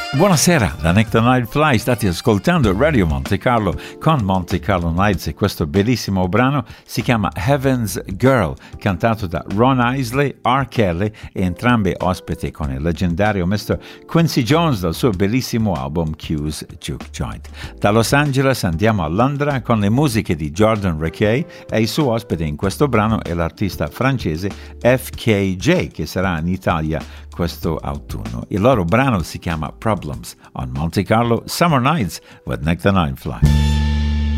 Buonasera, da Nick the Night Fly, state ascoltando Radio Monte Carlo con Monte Carlo Nights e questo bellissimo brano si chiama Heaven's Girl, cantato da Ron Isley, R. Kelly e entrambi ospiti con il leggendario Mr. Quincy Jones dal suo bellissimo album Q's Juke Joint. Da Los Angeles andiamo a Londra con le musiche di Jordan Rakei e il suo ospite in questo brano è l'artista francese FKJ che sarà in Italia questo autunno. Il loro brano si chiama Problems on Monte Carlo Summer Nights with Nick the Night Fly.